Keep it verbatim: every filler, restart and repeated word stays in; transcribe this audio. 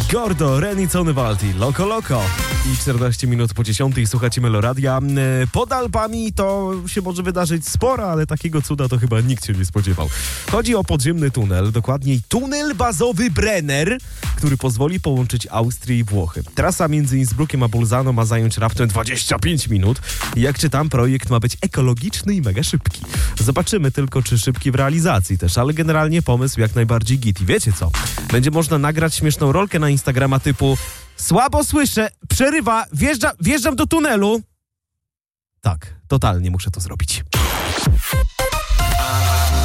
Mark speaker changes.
Speaker 1: Gordo, Renicony Valti, Loco Loco. I czternaście minut po dziesiątej słuchacie Meloradia. Pod Alpami to się może wydarzyć sporo, ale takiego cuda to chyba nikt się nie spodziewał. Chodzi o podziemny tunel, dokładniej tunel bazowy Brenner, który pozwoli połączyć Austrię i Włochy. Trasa między Innsbruckiem a Bolzano ma zająć raptem dwadzieścia pięć minut. Jak czytam, projekt ma być ekologiczny i mega szybki. Zobaczymy tylko, czy szybki w realizacji też, ale generalnie pomysł jak najbardziej git. I wiecie co? Będzie można nagrać śmieszną rolkę na Instagrama typu słabo słyszę, przerywa, wjeżdża, wjeżdżam do tunelu. Tak, totalnie muszę to zrobić.